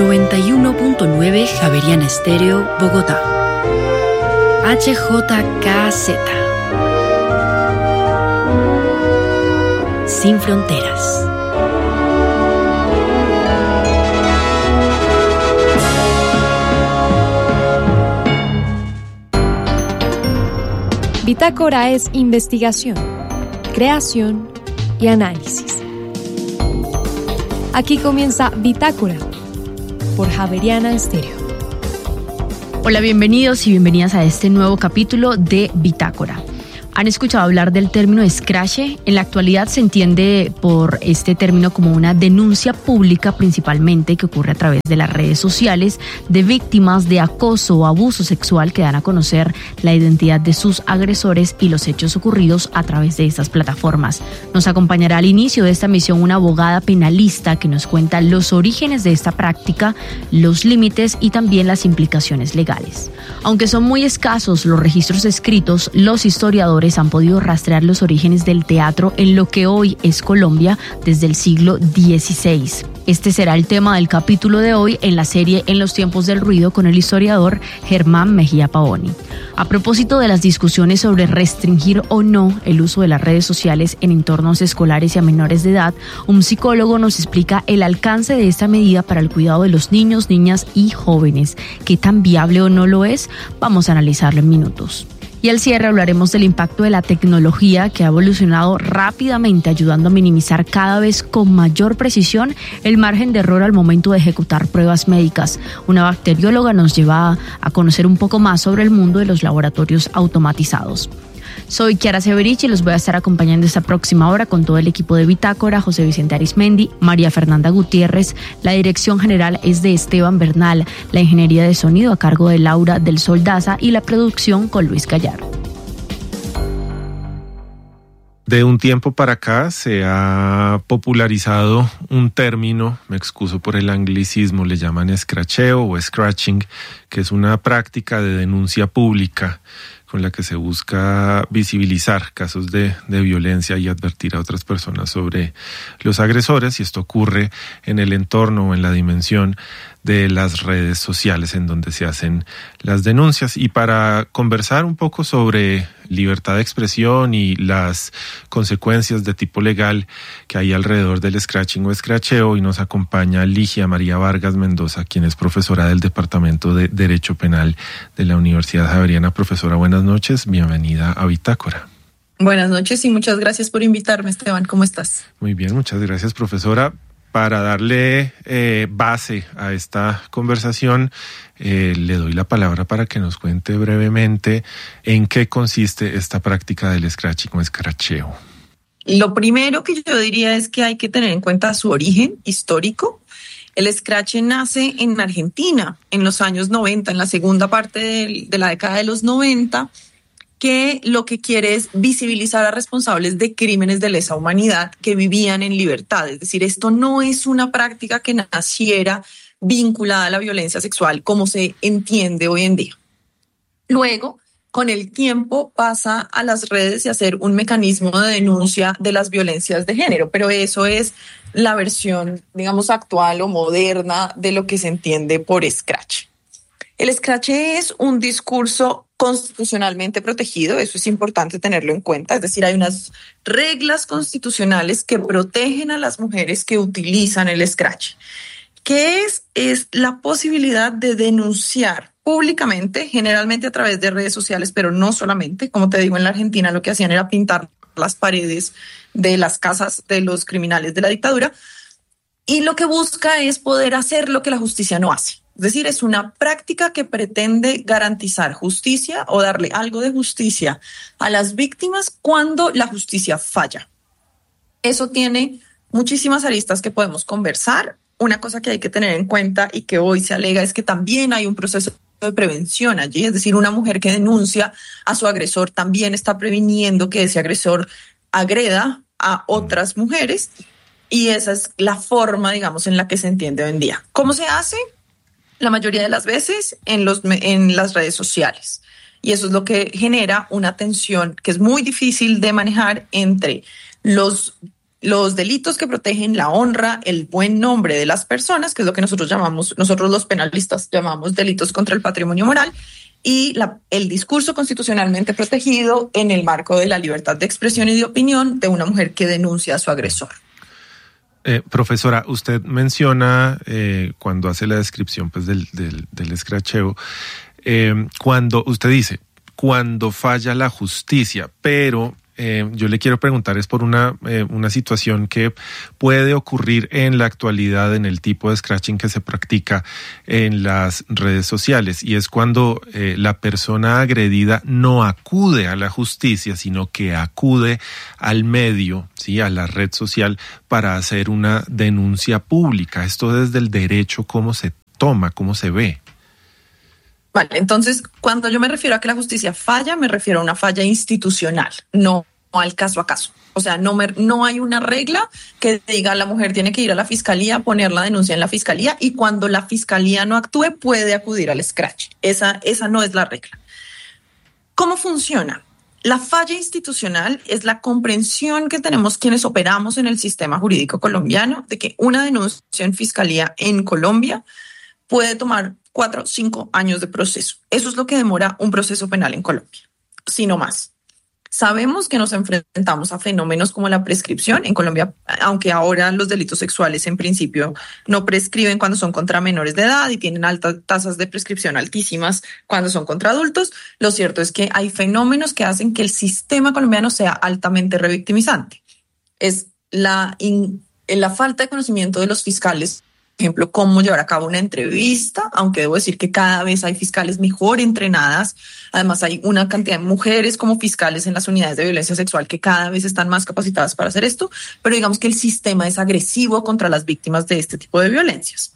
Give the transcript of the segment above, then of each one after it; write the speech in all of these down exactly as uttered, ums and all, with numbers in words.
noventa y uno punto nueve Javeriana Estéreo, Bogotá. H J K Z. Sin fronteras. Bitácora es investigación, creación y análisis. Aquí comienza Bitácora por Javeriana Estéreo. Hola, bienvenidos y bienvenidas a este nuevo capítulo de Bitácora. ¿Han escuchado hablar del término escrache? En la actualidad se entiende por este término como una denuncia pública principalmente que ocurre a través de las redes sociales de víctimas de acoso o abuso sexual que dan a conocer la identidad de sus agresores y los hechos ocurridos a través de estas plataformas. Nos acompañará al inicio de esta misión una abogada penalista que nos cuenta los orígenes de esta práctica, los límites y también las implicaciones legales. Aunque son muy escasos los registros escritos, los historiadores han podido rastrear los orígenes del teatro en lo que hoy es Colombia desde el siglo dieciséis. Este será el tema del capítulo de hoy en la serie En los tiempos del ruido con el historiador Germán Mejía Pavoni. A propósito de las discusiones sobre restringir o no el uso de las redes sociales en entornos escolares y a menores de edad, un psicólogo nos explica el alcance de esta medida para el cuidado de los niños, niñas y jóvenes. ¿Qué tan viable o no lo es? Vamos a analizarlo en minutos. Y al cierre hablaremos del impacto de la tecnología que ha evolucionado rápidamente, ayudando a minimizar cada vez con mayor precisión el margen de error al momento de ejecutar pruebas médicas. Una bacterióloga nos lleva a conocer un poco más sobre el mundo de los laboratorios automatizados. Soy Kiara Severich y los voy a estar acompañando esta próxima hora con todo el equipo de Bitácora, José Vicente Arismendi, María Fernanda Gutiérrez. La dirección general es de Esteban Bernal, la ingeniería de sonido a cargo de Laura del Sol Daza y la producción con Luis Gallardo. De un tiempo para acá se ha popularizado un término, me excuso por el anglicismo, le llaman escracheo o scratching, que es una práctica de denuncia pública con la que se busca visibilizar casos de, de violencia y advertir a otras personas sobre los agresores, y esto ocurre en el entorno o en la dimensión de las redes sociales en donde se hacen las denuncias. Y para conversar un poco sobre libertad de expresión y las consecuencias de tipo legal que hay alrededor del scratching o escracheo, hoy nos acompaña Ligia María Vargas Mendoza, quien es profesora del Departamento de Derecho Penal de la Universidad Javeriana. Profesora, buenas noches, bienvenida a Bitácora. Buenas noches y muchas gracias por invitarme, Esteban. ¿Cómo estás? Muy bien, muchas gracias, profesora. Para darle eh, base a esta conversación, eh, le doy la palabra para que nos cuente brevemente en qué consiste esta práctica del scratching o escracheo. Lo primero que yo diría es que hay que tener en cuenta su origen histórico. El scratch nace en Argentina en los años noventa, en la segunda parte de, de la década de los noventa, que lo que quiere es visibilizar a responsables de crímenes de lesa humanidad que vivían en libertad. Es decir, esto no es una práctica que naciera vinculada a la violencia sexual como se entiende hoy en día. Luego, con el tiempo pasa a las redes y a hacer un mecanismo de denuncia de las violencias de género, pero eso es la versión, digamos, actual o moderna de lo que se entiende por scratch. El scratch es un discurso constitucionalmente protegido, eso es importante tenerlo en cuenta, es decir, hay unas reglas constitucionales que protegen a las mujeres que utilizan el scratch. ¿Qué es? Es la posibilidad de denunciar públicamente, generalmente a través de redes sociales, pero no solamente. Como te digo, en la Argentina lo que hacían era pintar las paredes de las casas de los criminales de la dictadura, y lo que busca es poder hacer lo que la justicia no hace. Es decir, es una práctica que pretende garantizar justicia o darle algo de justicia a las víctimas cuando la justicia falla. Eso tiene muchísimas aristas que podemos conversar. Una cosa que hay que tener en cuenta y que hoy se alega es que también hay un proceso de prevención allí. Es decir, una mujer que denuncia a su agresor también está previniendo que ese agresor agreda a otras mujeres, y esa es la forma, digamos, en la que se entiende hoy en día. ¿Cómo se hace? La mayoría de las veces en, los, en las redes sociales. Y eso es lo que genera una tensión que es muy difícil de manejar entre los los delitos que protegen la honra, el buen nombre de las personas, que es lo que nosotros llamamos, nosotros los penalistas llamamos delitos contra el patrimonio moral, y la, el discurso constitucionalmente protegido en el marco de la libertad de expresión y de opinión de una mujer que denuncia a su agresor. Eh, profesora, usted menciona eh, cuando hace la descripción pues, del, del, del escracheo, eh, cuando usted dice, cuando falla la justicia, pero eh, yo le quiero preguntar es por una, eh, una situación que puede ocurrir en la actualidad en el tipo de scratching que se practica en las redes sociales, y es cuando eh, la persona agredida no acude a la justicia, sino que acude al medio, ¿sí? A la red social para hacer una denuncia pública. Esto desde el derecho, ¿cómo se toma, cómo se ve? Vale, entonces, cuando yo me refiero a que la justicia falla, me refiero a una falla institucional, no al caso a caso. O sea, no, me, no hay una regla que diga la mujer tiene que ir a la fiscalía, poner la denuncia en la fiscalía, y cuando la fiscalía no actúe puede acudir al scratch. Esa, esa no es la regla. ¿Cómo funciona? La falla institucional es la comprensión que tenemos quienes operamos en el sistema jurídico colombiano de que una denuncia en fiscalía en Colombia puede tomar cuatro o cinco años de proceso. Eso es lo que demora un proceso penal en Colombia, si no más. Sabemos que nos enfrentamos a fenómenos como la prescripción. En Colombia, aunque ahora los delitos sexuales en principio no prescriben cuando son contra menores de edad y tienen altas tasas de prescripción altísimas cuando son contra adultos, lo cierto es que hay fenómenos que hacen que el sistema colombiano sea altamente revictimizante. Es la, in, la falta de conocimiento de los fiscales. Por ejemplo, cómo llevar a cabo una entrevista, aunque debo decir que cada vez hay fiscales mejor entrenadas. Además, hay una cantidad de mujeres como fiscales en las unidades de violencia sexual que cada vez están más capacitadas para hacer esto, pero digamos que el sistema es agresivo contra las víctimas de este tipo de violencias.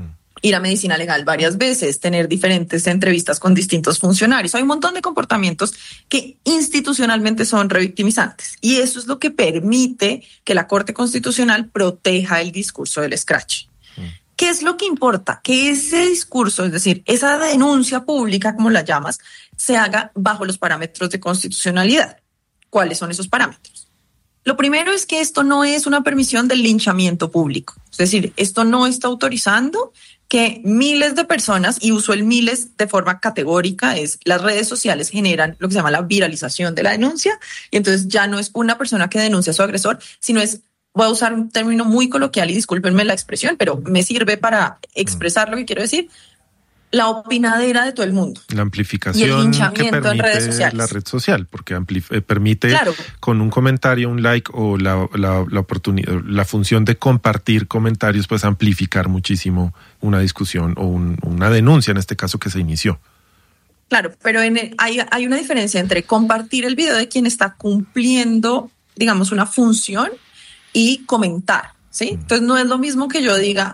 Ir a medicina legal varias veces, tener diferentes entrevistas con distintos funcionarios. Hay un montón de comportamientos que institucionalmente son revictimizantes, y eso es lo que permite que la Corte Constitucional proteja el discurso del scratch. ¿Qué es lo que importa? Que ese discurso, es decir, esa denuncia pública, como la llamas, se haga bajo los parámetros de constitucionalidad. ¿Cuáles son esos parámetros? Lo primero es que esto no es una permisión del linchamiento público. Es decir, esto no está autorizando que miles de personas, y uso el miles de forma categórica, es las redes sociales generan lo que se llama la viralización de la denuncia, y entonces ya no es una persona que denuncia a su agresor, sino es, voy a usar un término muy coloquial y discúlpenme la expresión, pero me sirve para expresar lo que quiero decir, la opinadera de todo el mundo. La amplificación que permite en redes sociales. La red social, porque amplif- eh, permite claro. Con un comentario, un like o la, la, la oportunidad, la función de compartir comentarios, pues amplificar muchísimo una discusión o un, una denuncia, en este caso, que se inició. Claro, pero en el, hay, hay una diferencia entre compartir el video de quien está cumpliendo, digamos, una función y comentar, ¿sí? Entonces no es lo mismo que yo diga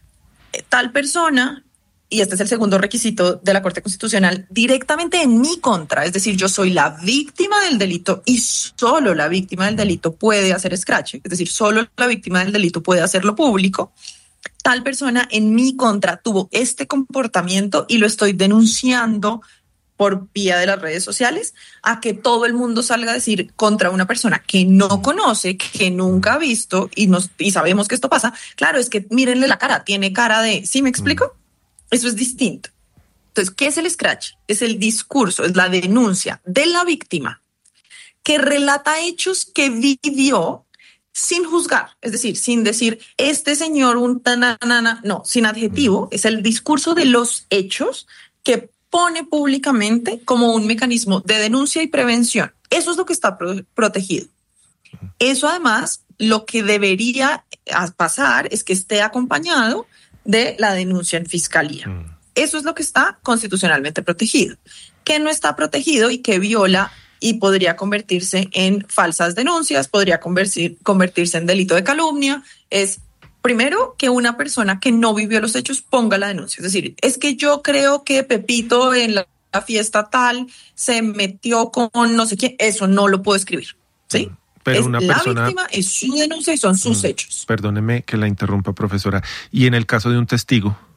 eh, tal persona, y este es el segundo requisito de la Corte Constitucional, directamente en mi contra, es decir, yo soy la víctima del delito y solo la víctima del delito puede hacer scratch, es decir, solo la víctima del delito puede hacerlo público. Tal persona en mi contra tuvo este comportamiento y lo estoy denunciando por vía de las redes sociales, a que todo el mundo salga a decir contra una persona que no conoce, que nunca ha visto, y, nos, y sabemos que esto pasa. Claro, es que mírenle la cara, tiene cara de... ¿Sí me explico? Eso es distinto. Entonces, ¿qué es el scratch? Es el discurso, es la denuncia de la víctima que relata hechos que vivió sin juzgar, es decir, sin decir, este señor, un tananana, no, sin adjetivo, es el discurso de los hechos que pone públicamente como un mecanismo de denuncia y prevención. Eso es lo que está pro- protegido. Eso además, lo que debería pasar es que esté acompañado de la denuncia en fiscalía. Eso es lo que está constitucionalmente protegido. ¿Qué no está protegido y que viola y podría convertirse en falsas denuncias, podría convertir, convertirse en delito de calumnia? Es primero que una persona que no vivió los hechos ponga la denuncia. Es decir, es que yo creo que Pepito en la fiesta tal se metió con no sé quién. Eso no lo puedo escribir, ¿sí? Pero es una la persona, víctima, es su denuncia y son sus mm, hechos. Perdóneme que la interrumpa, profesora. ¿Y en el caso de un testigo?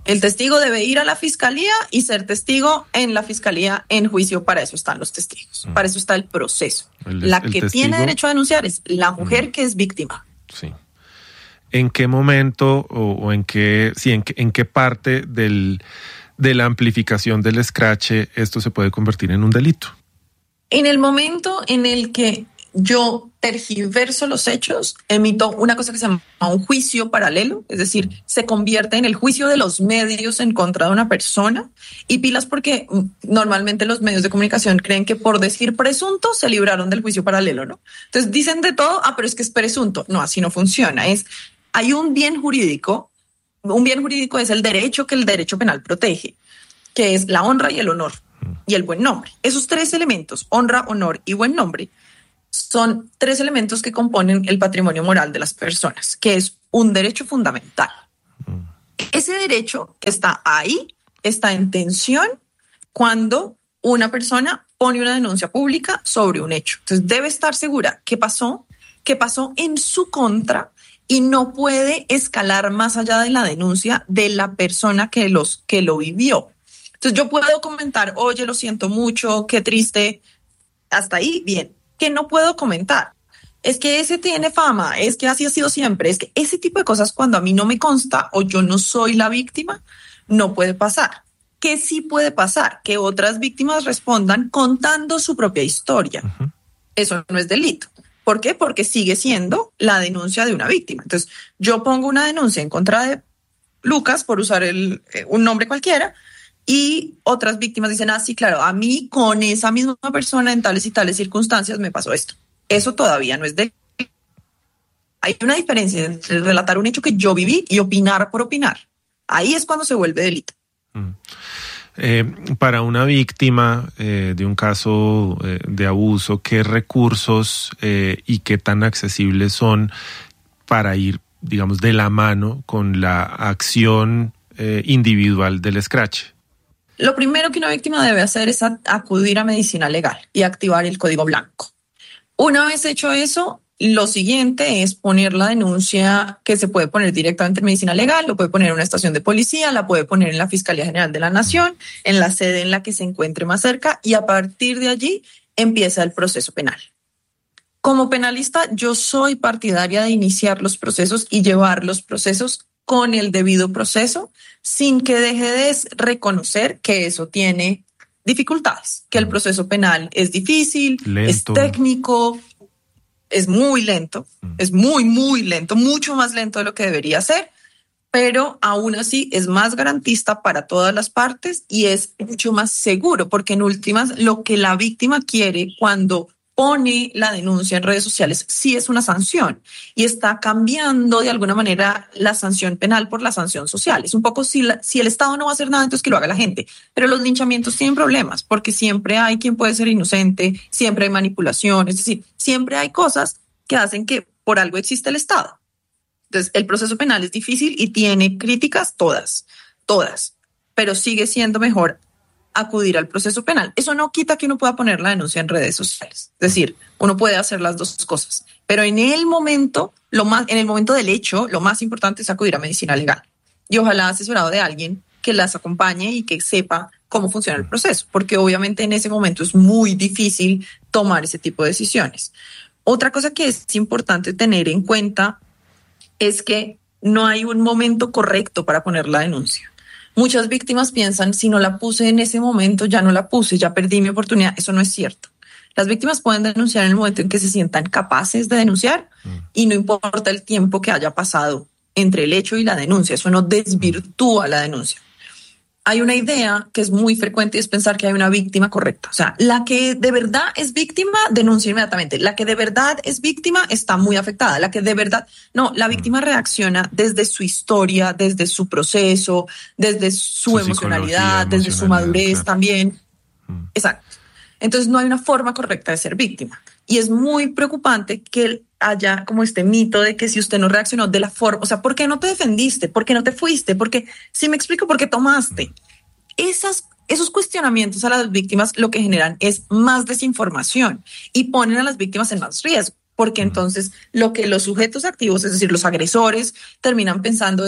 El testigo debe ir a la fiscalía y ser testigo en la fiscalía en juicio. Para eso están los testigos, mm. para eso está el proceso. El, la que testigo, tiene derecho a denunciar es la mujer mm. que es víctima. Sí. ¿En qué momento o, o en qué, sí, en qué, en qué parte del, de la amplificación del escrache esto se puede convertir en un delito? En el momento en el que yo tergiverso los hechos, emito una cosa que se llama un juicio paralelo, es decir, se convierte en el juicio de los medios en contra de una persona, y pilas porque normalmente los medios de comunicación creen que por decir presunto se libraron del juicio paralelo, ¿no? Entonces dicen de todo, ah, pero es que es presunto. No, así no funciona. Es, hay un bien jurídico, un bien jurídico es el derecho que el derecho penal protege, que es la honra y el honor y el buen nombre. Esos tres elementos, honra, honor y buen nombre, son tres elementos que componen el patrimonio moral de las personas, que es un derecho fundamental. Ese derecho que está ahí está en tensión cuando una persona pone una denuncia pública sobre un hecho. Entonces debe estar segura qué pasó, qué pasó en su contra, y no puede escalar más allá de la denuncia de la persona que, los, que lo vivió. Entonces yo puedo comentar, oye, lo siento mucho, qué triste, hasta ahí, bien. Que no puedo comentar es que ese tiene fama, es que así ha sido siempre, es que ese tipo de cosas, cuando a mí no me consta o yo no soy la víctima, no puede pasar. ¿Qué sí puede pasar? Que otras víctimas respondan contando su propia historia. Uh-huh. Eso no es delito. ¿Por qué? Porque sigue siendo la denuncia de una víctima. Entonces yo pongo una denuncia en contra de Lucas por usar el, eh, un nombre cualquiera, y otras víctimas dicen, ah, sí, claro, a mí con esa misma persona en tales y tales circunstancias me pasó esto. Eso todavía no es de... Hay una diferencia entre relatar un hecho que yo viví y opinar por opinar. Ahí es cuando se vuelve delito. Mm. Eh, para una víctima eh, de un caso eh, de abuso, ¿qué recursos eh, y qué tan accesibles son para ir, digamos, de la mano con la acción eh, individual del escrache? Lo primero que una víctima debe hacer es acudir a medicina legal y activar el código blanco. Una vez hecho eso, lo siguiente es poner la denuncia, que se puede poner directamente en medicina legal, lo puede poner en una estación de policía, la puede poner en la Fiscalía General de la Nación, en la sede en la que se encuentre más cerca, y a partir de allí empieza el proceso penal. Como penalista, yo soy partidaria de iniciar los procesos y llevar los procesos con el debido proceso, sin que deje de reconocer que eso tiene dificultades, que el proceso penal es difícil, lento. Es técnico, es muy lento, mm. es muy, muy lento, mucho más lento de lo que debería ser, pero aún así es más garantista para todas las partes y es mucho más seguro, porque en últimas lo que la víctima quiere cuando pone la denuncia en redes sociales sí es una sanción, y está cambiando de alguna manera la sanción penal por la sanción social. Es un poco, si, la, si el Estado no va a hacer nada, entonces que lo haga la gente. Pero los linchamientos tienen problemas porque siempre hay quien puede ser inocente, siempre hay manipulación, es decir, siempre hay cosas que hacen que por algo existe el Estado. Entonces el proceso penal es difícil y tiene críticas todas, todas, pero sigue siendo mejor acudir al proceso penal. Eso no quita que uno pueda poner la denuncia en redes sociales. Es decir, uno puede hacer las dos cosas. Pero en el momento, lo más, en el momento del hecho, lo más importante es acudir a medicina legal. Y ojalá asesorado de alguien que las acompañe y que sepa cómo funciona el proceso. Porque obviamente en ese momento es muy difícil tomar ese tipo de decisiones. Otra cosa que es importante tener en cuenta es que no hay un momento correcto para poner la denuncia. Muchas víctimas piensan, si no la puse en ese momento, ya no la puse, ya perdí mi oportunidad. Eso no es cierto. Las víctimas pueden denunciar en el momento en que se sientan capaces de denunciar mm. y no importa el tiempo que haya pasado entre el hecho y la denuncia. Eso no desvirtúa la denuncia. Hay una idea que es muy frecuente y es pensar que hay una víctima correcta. O sea, la que de verdad es víctima denuncia inmediatamente. La que de verdad es víctima está muy afectada. La que de verdad... No, la víctima reacciona desde su historia, desde su proceso, desde su, su emocionalidad, desde su madurez claro. también. Mm. Exacto. Entonces no hay una forma correcta de ser víctima. Y es muy preocupante que haya como este mito de que si usted no reaccionó de la forma, o sea, ¿por qué no te defendiste? ¿Por qué no te fuiste? Porque, si me explico, ¿por qué tomaste? Esas, esos cuestionamientos a las víctimas lo que generan es más desinformación y ponen a las víctimas en más riesgo, porque entonces lo que los sujetos activos, es decir, los agresores, terminan pensando es,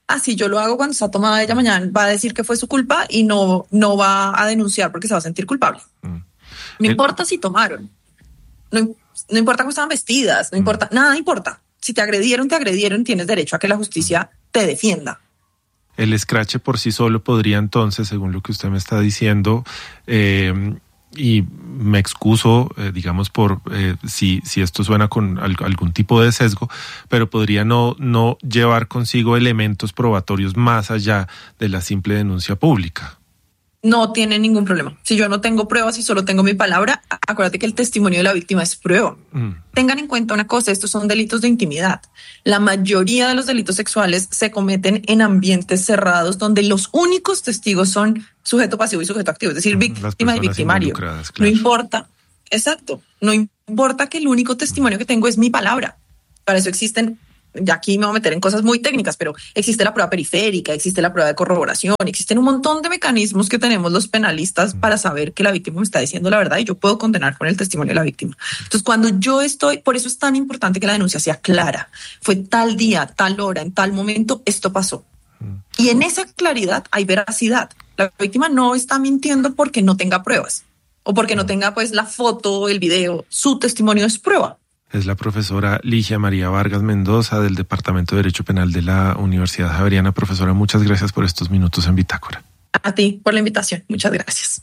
ah, si yo lo hago cuando está tomada ella mañana, va a decir que fue su culpa y no, no va a denunciar porque se va a sentir culpable. Mm. No el... importa si tomaron, no, no importa cómo estaban vestidas, no mm. importa, nada importa. Si te agredieron, te agredieron, tienes derecho a que la justicia te defienda. El escrache por sí solo podría entonces, según lo que usted me está diciendo, eh, y me excuso, eh, digamos, por eh, si, si esto suena con al, algún tipo de sesgo, pero podría no, no llevar consigo elementos probatorios más allá de la simple denuncia pública. No tiene ningún problema. Si yo no tengo pruebas y solo tengo mi palabra, acuérdate que el testimonio de la víctima es prueba. Mm. Tengan en cuenta una cosa, estos son delitos de intimidad. La mayoría de los delitos sexuales se cometen en ambientes cerrados donde los únicos testigos son sujeto pasivo y sujeto activo, es decir, víctima y victimario. Claro. No importa, exacto, no importa que el único testimonio que tengo es mi palabra. Para eso existen, ya aquí me voy a meter en cosas muy técnicas, pero existe la prueba periférica, existe la prueba de corroboración, existen un montón de mecanismos que tenemos los penalistas para saber que la víctima me está diciendo la verdad y yo puedo condenar con el testimonio de la víctima. Entonces, cuando yo estoy, por eso es tan importante que la denuncia sea clara. Fue tal día, tal hora, en tal momento, esto pasó. Y en esa claridad hay veracidad. La víctima no está mintiendo porque no tenga pruebas o porque no tenga pues la foto, el video. Su testimonio es prueba. Es la profesora Ligia María Vargas Mendoza del Departamento de Derecho Penal de la Universidad Javeriana. Profesora, muchas gracias por estos minutos en Bitácora. A ti por la invitación. Muchas gracias.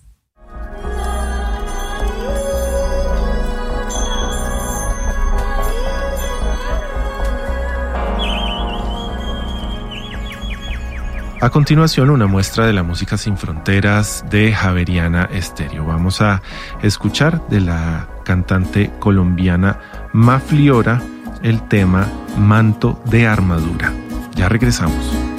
A continuación, una muestra de la música sin fronteras de Javeriana Estéreo. Vamos a escuchar de la cantante colombiana Mafliora el tema Manto de Armadura. Ya regresamos.